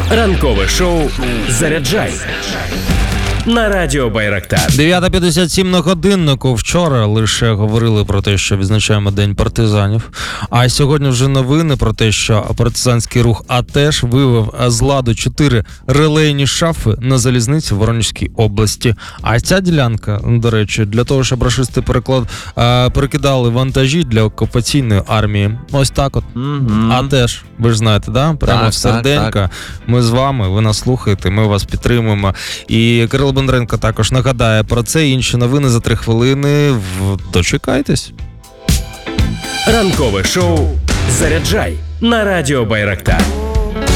Ранкове шоу «Заряджай» на Радіо Байрактар. 9:57 на годиннику. Вчора лише говорили про те, що відзначаємо День партизанів. А сьогодні вже новини про те, що партизанський рух АТЕШ вивів з ладу 4 релейні шафи на залізниці в Воронезькій області. А ця ділянка, до речі, для того, щоб рашисти перекидали вантажі для окупаційної армії. Ось так от. АТЕШ, ви ж знаєте, да? Прямо так, в серденька. так. Ми з вами, ви нас слухаєте, ми вас підтримуємо. І Кирило Бондаренко також нагадає про це. Інші новини за 3 хвилини. Дочекайтесь. Ранкове шоу «Заряджай» на Радіо Байрактар.